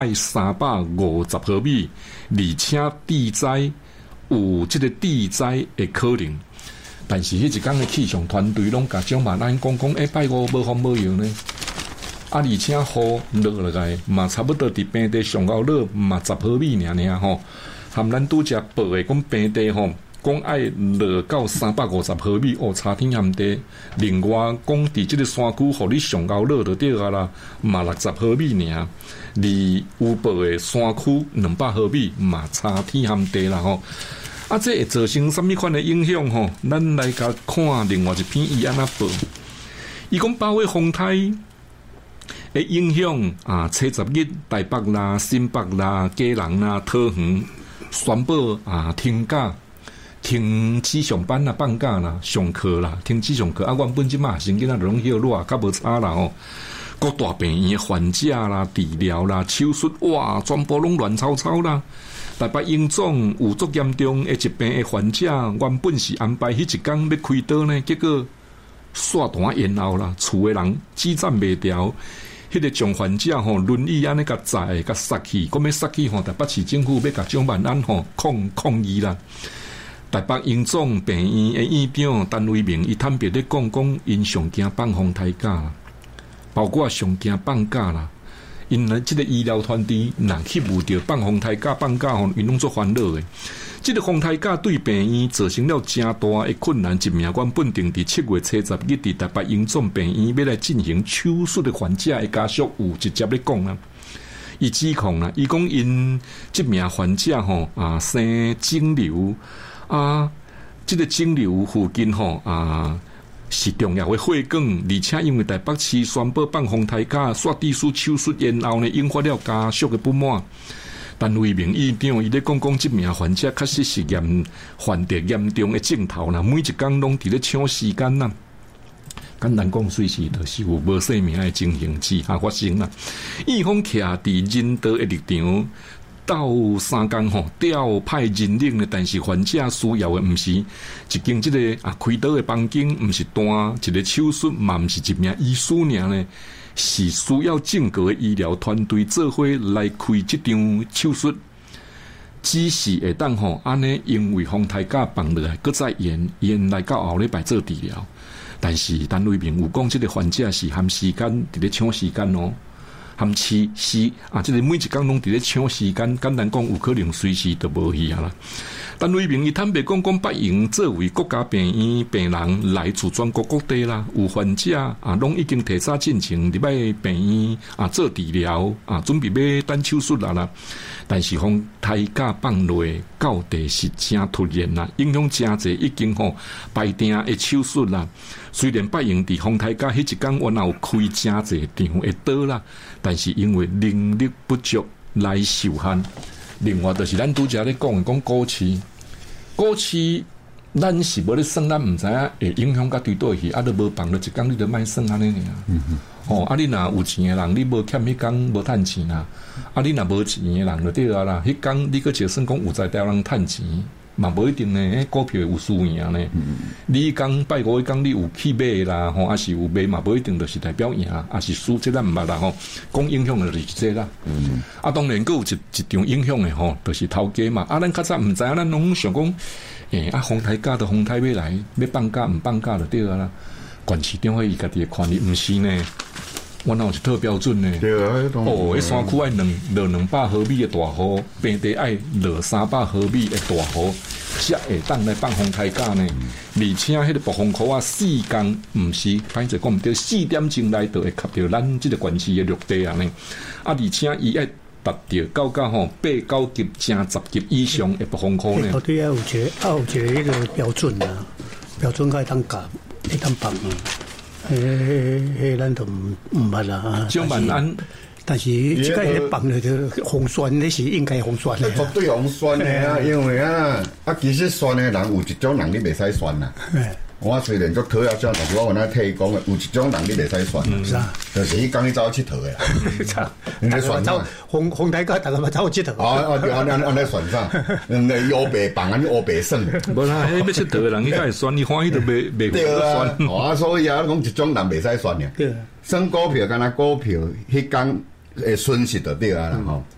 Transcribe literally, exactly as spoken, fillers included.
爱三百五十毫米，而且地灾有这个地灾的可能。但是迄一天的气象团队拢甲蒋万安讲讲，哎，拜五无风无雨呢。啊，而且雨落落来嘛，差不多伫平地上高落嘛十毫米尔尔吼。含咱拄则报的讲平地吼，讲爱落到三百五十毫米，哦，差天含地。另外讲伫即个山区，互你上高落就对啊啦，嘛六十毫米尔。而有报的山区两百毫米，嘛差天含地啦吼。啊，这会造成什么款的影响吼？咱来甲看另外一篇伊安那报，伊讲八月风台会影响啊，七十日台北啦、新北啦、基隆啦、桃园宣布啊停假、停止上班啦、放假啦、上课啦、停止上课啊。原本即马先囡仔拢休热，较无差啦吼。各大病院的患者啦、治疗啦、手术哇，全部拢乱糟糟啦。台北荣总有足严重的疾病的患者，原本是安排迄一天要开刀呢，结果煞断延后啦，厝的人止站袂掉，迄个将患者吼轮椅安尼甲载甲杀去，讲要杀去吼，台北市政府要甲蒋万安吼抗抗议啦。台北荣总病院的院长陈为民伊坦白咧讲讲，因上惊放风台假啦，包括上惊放假啦。因来即个医疗团队，若翕有着放风台假放假吼，因拢做烦恼的。即、这个风台假对病院造成了真大的困难。一名原本定伫七月七十日伫台北荣总病院要来进行手术的患者的家属有直接咧讲啊，伊指控啦，伊讲因即名患者吼啊生肿瘤啊，即、这个肿瘤附近吼啊。是重要的血管，而且因为台北市宣布放风台假，煞地区手术延后呢，引发了家属的不满。陈为民院长伊咧讲讲，即名患者确实是严患得严重的症头啦，每一工拢伫咧抢时间啦。简单讲，随时就是有无生命的情形之下发生啦。院方徛伫人道的立场。到三工吼，调派人力呢，但是患者需要的毋是一间即个啊开刀的房间，毋是单一个手术，嘛毋是一名医师尔呢，是需要整个的医疗团队做伙来开即场手术。只是会当吼安尼，因为风台假放落来，搁再延延来到后礼拜做治疗。但是陈为民有讲，即个患者是含时间伫咧抢时间哦。含市是啊，即、这个每一工拢伫咧抢时间，简单讲，有可能随时都无去啊啦。陈为民伊坦白讲讲，北营作为国家病院病人来自全国各地啦，有患者啊，拢已经提早进程入来病院啊做治疗啊，准备要等手术啦啦。但是风台假放落到底是真突然啦，影响真济，已经吼排定的手术啦。虽然北营伫风台假迄一天原来有开真济场的刀啦，但是因为能力不足来受限。另外就是咱拄则咧讲讲股市，股市咱是无咧算，咱毋知影会影响到对倒去，啊，都无放了一天，你就卖算安尼尔。嗯嗯。哦，啊，你若有钱的人，你无欠迄天无趁钱啦；啊，你若无钱的人就对啊啦。迄天你搁就算讲有在台人趁钱，嘛无一定呢。股票有输赢呢。嗯、你讲拜五讲你有去买啦，吼，还是有买嘛，无一定就是代表赢，还是输，这咱毋捌啦吼。讲影响的就是这啦。嗯、啊，当然佫有一一场影响的吼，就是头家嘛。啊，咱较早毋知影，咱拢想讲，诶、欸，啊，风台假就风台要来，要放假毋放假就对啊啦。管市长伊家己的权利毋是呢。我哪有一套标准呢？对啊，哦，迄山区爱两落两百毫米的大雨，平地爱落三百毫米的大雨，才会当来放风台假呢。而且迄个暴风雨啊，四天毋是，反正讲毋对，四点钟内就会吸到咱即个县市的陆地啊呢。啊，而且伊爱达到到到吼八九级、正十级以上的暴风雨呢。 对啊，有一个啊，有一个迄个标准啊，标准该当甲，会当放啊。迄、迄、迄，咱都唔唔捌啦。蒋万安，但是即个迄放咧就红酸，那是应该红酸的。 绝对红酸的啊！因为啊，啊，其实酸的人有一种人你袂使酸啦。我虽然做讨厌这样，但是我跟他替伊讲的，有一种人你袂使酸。嗯，是啊，就是伊讲你走去佚佗的啦。你咧算啥？ 红红台甲大家嘛走去佚佗。 啊啊，安安安尼算啥？嗯，你乌白放，安尼乌白算。 无啦，迄要佚佗的人，伊该酸，伊欢喜都袂袂对啊。啊，所以啊，讲一种人袂使酸呀。对。算股票，敢若股票迄天诶损失就对啊啦吼。